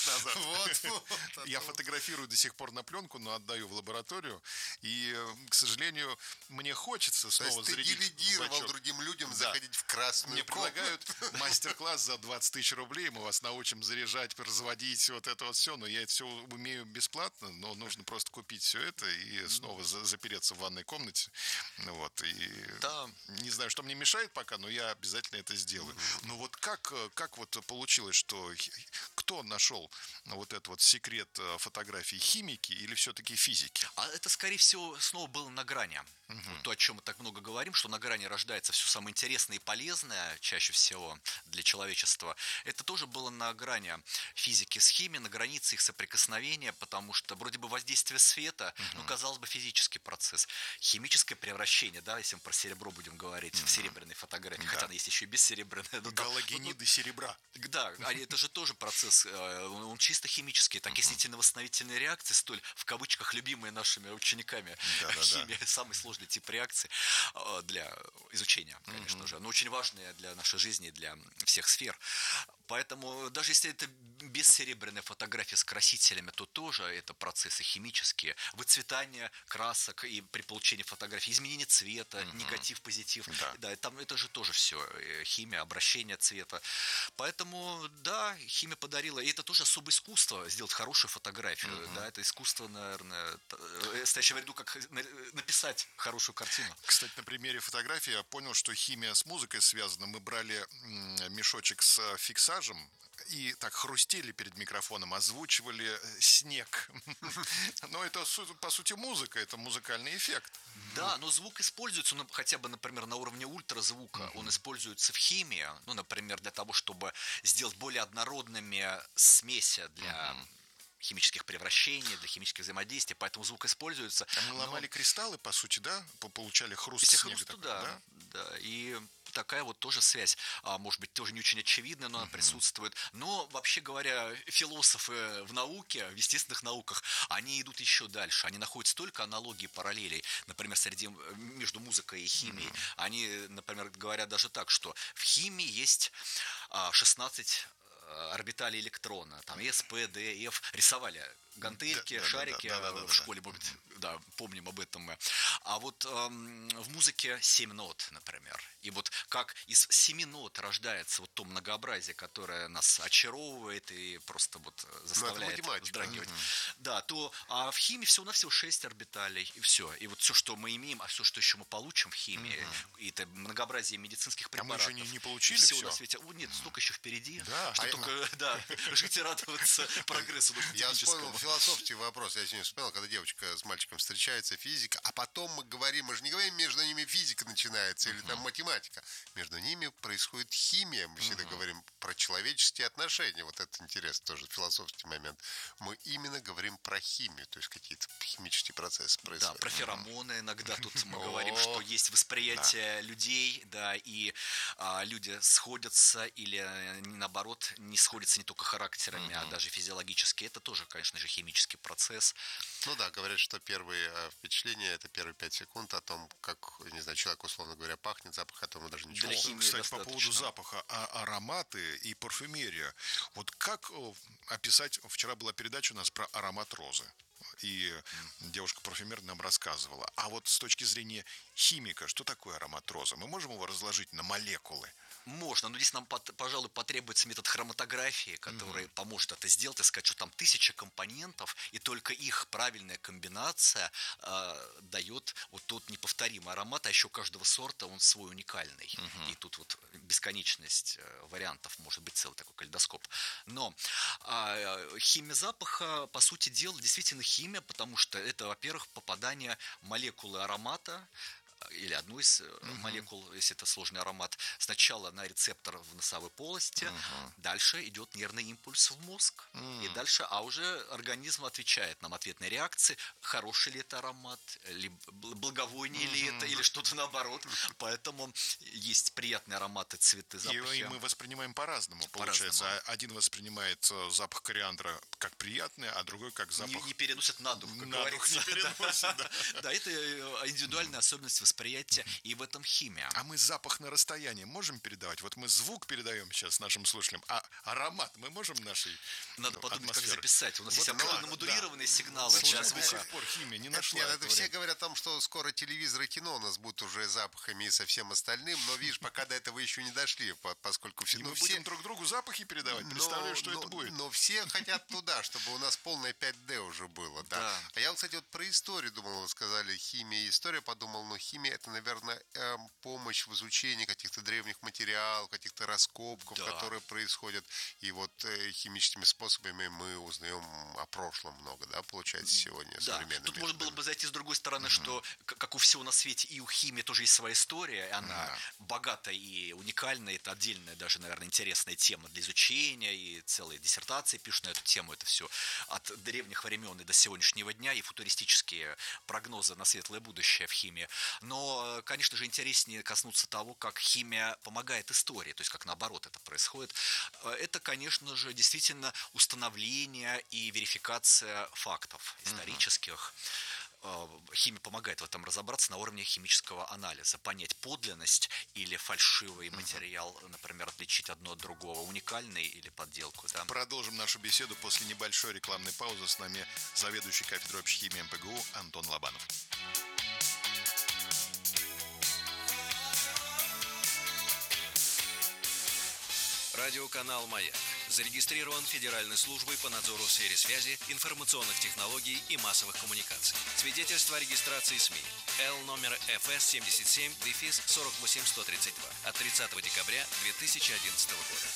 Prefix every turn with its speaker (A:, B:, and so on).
A: назад.
B: Вот.
A: Я фотографирую до сих пор на пленку, но отдаю в лабораторию. И, к сожалению, мне хочется
B: То
A: снова
B: есть ты
A: зарядить
B: делегировал
A: бачок.
B: другим людям
A: Да.
B: заходить в красную
A: Мне
B: комнату.
A: предлагают мастер-класс за 20 тысяч рублей, мы вас научим заряжать, разводить, вот это вот все, но я это все умею бесплатно, но нужно просто купить все это и снова запереться в ванной комнате, ну вот, и
C: Да.
A: не знаю, что мне мешает пока, но я обязательно это сделаю. Но вот как вот получилось, что кто нашел вот этот вот секрет фотографии, химики или все-таки физики?
C: А это, скорее всего, снова было на грани. Вот то, о чем мы так много говорим, что на грани рождается все самое интересное и полезное, чаще всего для человечества. Это тоже было на грани физики с химией, на границе их соприкосновения, потому что вроде бы воздействие света, ну, казалось бы, физический процесс. Химическое превращение, да, если мы про серебро будем говорить, в серебряной фотографии, хотя она есть еще и бессеребряная. но там,
A: Галогениды серебра.
C: да, это же тоже процесс, он чисто химический. Так окислительно-восстановительные реакции, столь в кавычках любимые нашими учениками
A: Да-да-да.
C: химия, самый сложный тип реакции для изучения, конечно же, но очень важные для нашей жизни, для всех сфер. Поэтому даже если это бессеребряная фотография с красителями, то тоже это процессы химические. Выцветание красок и при получении фотографии, изменение цвета, негатив, позитив.
A: Да.
C: Да, там это же тоже все химия, обращение цвета. Поэтому, да, химия подарила. И это тоже особое искусство, сделать хорошую фотографию. Да, это искусство, наверное, стоящее в ряду, как написать хорошую картину.
A: Кстати, на примере фотографии я понял, что химия с музыкой связана. Мы брали мешочек с фиксажем и так хрустели перед микрофоном, озвучивали снег. Но это, по сути, музыка, это музыкальный эффект.
C: Да, но звук используется, ну, хотя бы, например, на уровне ультразвука, он используется в химии, ну, например, для того, чтобы сделать более однородными смеси для химических превращений, для химических взаимодействий, поэтому звук используется.
A: Мы ломали кристаллы, по сути, да? Получали хруст
C: Если
A: снега.
C: хрусту,
A: Такой,
C: да, да, и такая вот тоже связь, может быть, тоже не очень очевидная, но она присутствует. Но, вообще говоря, философы в науке, в естественных науках, они идут еще дальше. Они находят столько аналогий, параллелей, например, между музыкой и химией. Они, например, говорят даже так, что в химии есть 16 орбитали электрона, там S, P, D, F, рисовали гантельки, шарики в школе, может быть, да, помним об этом мы. А вот в музыке 7 нот, например. И вот как из 7 нот рождается вот то многообразие, которое нас очаровывает и просто вот заставляет вздрагивать. Да, то а в химии всего-навсего 6 орбиталей, и все. И вот все, что мы имеем, а все, что еще мы получим в химии, и это многообразие медицинских препаратов.
A: А мы еще не получили
C: всего
A: все?
C: на свете. Нет, столько еще впереди.
A: Да.
C: Что только, да, жить и радоваться прогрессу
B: Я вспомнил
C: техническому.
B: философский вопрос. Я сегодня вспомнил, когда девочка с мальчиком встречается, физика, а потом мы же не говорим, между ними физика начинается или там математика. Между ними происходит химия. Мы всегда говорим про человеческие отношения. Вот это интересно тоже, философский момент. Мы именно говорим про химию, то есть какие-то химические процессы
C: Да,
B: происходят.
C: про феромоны иногда тут мы говорим, что есть восприятие людей, да, и люди сходятся или наоборот не сходятся не только характерами, а даже физиологически. Это тоже, конечно же, химический процесс.
B: Ну да, говорят, что первые впечатления — это первые 5 секунд о том, как, не знаю, человек, условно говоря, пахнет, запах, о том мы даже ничего.
C: Для химии
A: Кстати, по поводу
C: достаточно.
A: запаха, ароматы и парфюмерия. Вот как описать, вчера была передача у нас про аромат розы. И девушка-парфюмер нам рассказывала. А вот с точки зрения химика, что такое аромат розы? Мы можем его разложить на молекулы?
C: Можно, но здесь нам, пожалуй, потребуется метод хроматографии, который поможет это сделать и сказать, что там 1000 компонентов, и только их правильная комбинация дает вот тот неповторимый аромат, а еще каждого сорта он свой уникальный. И тут вот бесконечность вариантов, может быть, целый такой калейдоскоп. Но химия запаха, по сути дела, действительно химия, потому что это, во-первых, попадание молекулы аромата, или одну из молекул, если это сложный аромат, сначала на рецептор в носовой полости, дальше идет нервный импульс в мозг, и дальше, а уже организм отвечает нам ответной реакции, хороший ли это аромат, либо благовоние ли это, или что-то наоборот. Поэтому есть приятные ароматы, цветы, запахи.
A: И мы воспринимаем по-разному. Получается, один воспринимает запах кориандра как приятный, а другой как запах...
C: Не переносят на дух, как
A: На дух
C: говорится.
A: не переносит, да.
C: Да, это индивидуальная особенность восприятия восприятие, и в этом химия.
A: А мы запах на расстоянии можем передавать? Вот мы звук передаем сейчас нашим слушателям, а аромат мы можем нашей
C: Надо подумать, как
A: атмосферы?
C: записать. У нас
A: Вот
C: есть определенно модулированные сигналы
A: Слушай,
C: для
A: до
C: звука.
A: сих пор химия не нашла
B: Нет, это
A: этого
B: все
A: варианта.
B: говорят о том, что скоро телевизор и кино у нас будут уже запахами и со всем остальным, но видишь, пока до этого еще не дошли, поскольку все,
A: И мы будем друг другу запахи передавать. Представляю, что это будет.
B: Но все хотят туда, чтобы у нас полное 5D уже было, да.
C: Да.
B: А я, вот, кстати, вот про историю думал, вы сказали, химия и история, подумал, но химия это, наверное, помощь в изучении каких-то древних материалов, каких-то раскопков,
C: Да.
B: которые происходят, и вот химическими способами мы узнаем о прошлом много, да, получается, сегодня
C: Да,
B: современными
C: тут можно было
B: методами.
C: бы зайти с другой стороны, что, как у всего на свете, и у химии тоже есть своя история, и она богата и уникальна, это отдельная даже, наверное, интересная тема для изучения, и целые диссертации пишут на эту тему, это все от древних времен и до сегодняшнего дня, и футуристические прогнозы на светлое будущее в химии. Но, конечно же, интереснее коснуться того, как химия помогает истории, то есть как наоборот это происходит. Это, конечно же, действительно установление и верификация фактов исторических. Химия помогает в этом разобраться на уровне химического анализа, понять подлинность или фальшивый материал, например, отличить одно от другого, уникальный или подделку. Да?
A: Продолжим нашу беседу после небольшой рекламной паузы. С нами заведующий кафедрой общей химии МПГУ Антон Лобанов.
D: Радиоканал «Маяк» зарегистрирован Федеральной службой по надзору в сфере связи, информационных технологий и массовых коммуникаций. Свидетельство о регистрации СМИ. Л номер ФС 77-48132 от 30 декабря 2011 года.